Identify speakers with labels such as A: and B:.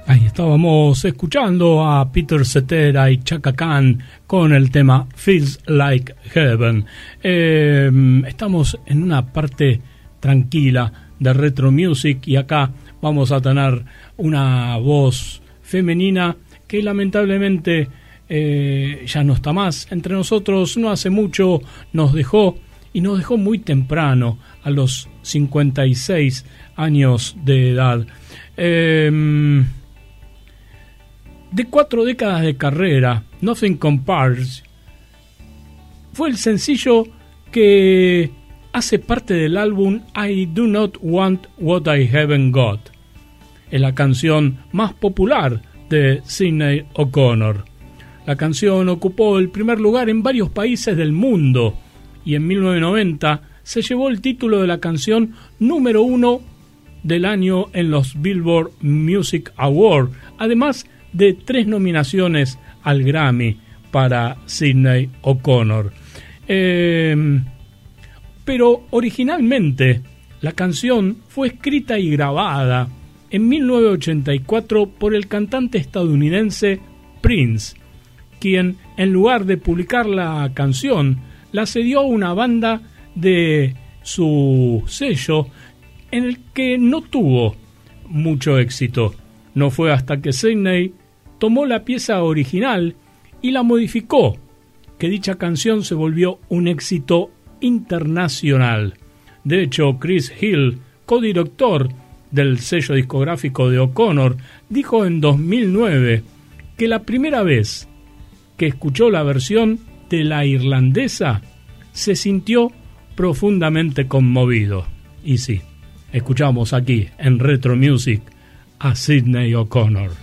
A: Ahí estábamos escuchando a Peter Cetera y Chaka Khan con el tema Feels Like Heaven. Estamos en una parte tranquila de Retro Music y acá vamos a tener una voz femenina que lamentablemente ya no está más entre nosotros. No hace mucho nos dejó, y nos dejó muy temprano, a los 56 años de edad. De 4 décadas de carrera, Nothing Compares fue el sencillo que hace parte del álbum I Do Not Want What I Haven't Got. Es la canción más popular de Sinéad O'Connor. La canción ocupó el primer lugar en varios países del mundo y en 1990 se llevó el título de la canción número 1 del año en los Billboard Music Awards, además de 3 nominaciones al Grammy para Sinéad O'Connor. Pero originalmente la canción fue escrita y grabada en 1984 por el cantante estadounidense Prince, quien en lugar de publicar la canción la cedió a una banda de su sello en el que no tuvo mucho éxito. No fue hasta que Sinéad tomó la pieza original y la modificó que dicha canción se volvió un éxito internacional. De hecho, Chris Hill, codirector del sello discográfico de O'Connor, dijo en 2009 que la primera vez que escuchó la versión de la irlandesa se sintió profundamente conmovido. Y sí, escuchamos aquí en Retro Music a Sinéad O'Connor.